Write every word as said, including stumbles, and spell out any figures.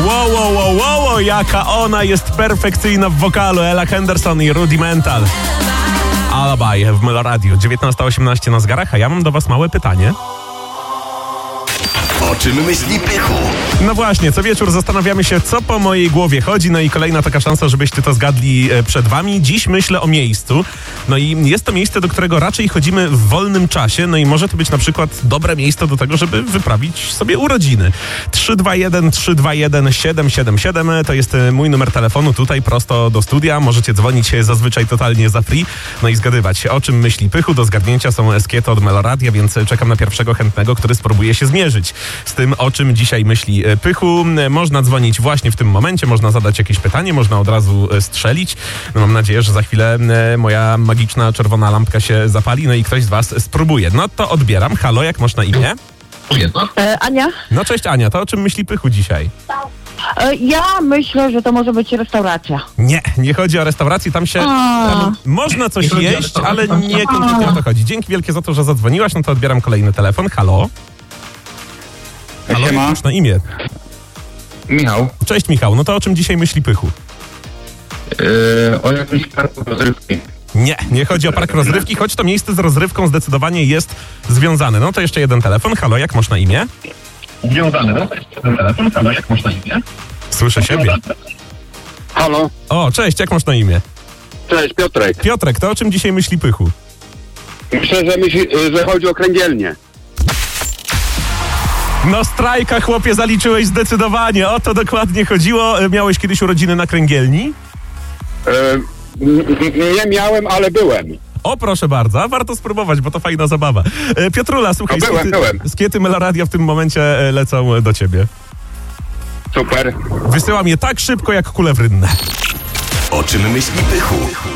Wow, wow, wow, wow, wow, jaka ona jest perfekcyjna w wokalu. Ella Henderson i Rudimental. Alibi w Meloradiu. dziewiętnasta osiemnaście na zegarach, a ja mam do was małe pytanie. O czym myśli Pychu? No właśnie, co wieczór zastanawiamy się, co po mojej głowie chodzi, no i kolejna taka szansa, żebyście to zgadli przed wami. Dziś myślę o miejscu, no i jest to miejsce, do którego raczej chodzimy w wolnym czasie, no i może to być na przykład dobre miejsce do tego, żeby wyprawić sobie urodziny. trzy dwa jeden trzy dwa jeden siedem siedem siedem to jest mój numer telefonu, tutaj prosto do studia, możecie dzwonić zazwyczaj totalnie za free, no i zgadywać, o czym myśli Pychu. Do zgadnięcia są eskiety od Meloradia, więc czekam na pierwszego chętnego, który spróbuje się zmierzyć z tym, o czym dzisiaj myśli Pychu. Można dzwonić właśnie w tym momencie, można zadać jakieś pytanie, można od razu strzelić. No mam nadzieję, że za chwilę moja magiczna czerwona lampka się zapali, no i ktoś z was spróbuje. No to odbieram. Halo, jak masz na imię? E, Ania? No cześć Ania, to o czym myśli Pychu dzisiaj? E, ja myślę, że to może być restauracja. Nie, nie chodzi o restaurację, tam się... Tam można coś jeść, ale nie konkretnie o to chodzi. Dzięki wielkie za to, że zadzwoniłaś, no to odbieram kolejny telefon. Halo? Halo, jak masz na imię? Michał. Cześć Michał, no to o czym dzisiaj myśli Pychu? Yy, o jakimś parku rozrywki. Nie, nie chodzi o park rozrywki, choć to miejsce z rozrywką zdecydowanie jest związane. No to jeszcze jeden telefon. Halo, jak masz na imię? Związane, no to jest jeden telefon. Halo, jak masz na imię? Słyszę siebie. Halo. O, cześć, jak masz na imię? Cześć, Piotrek. Piotrek, to o czym dzisiaj myśli Pychu? Myślę, że, myśli, że chodzi o kręgielnię. No strajka, chłopie, zaliczyłeś zdecydowanie. O to dokładnie chodziło. Miałeś kiedyś urodziny na kręgielni? Yy, nie miałem, ale byłem. O, proszę bardzo, warto spróbować, bo to fajna zabawa. Piotrula, słuchaj, no, byłem, skiety, byłem. skiety Meloradia w tym momencie lecą do ciebie. Super. Wysyłam je tak szybko, jak kule w rynne. O czym myśli Pychu?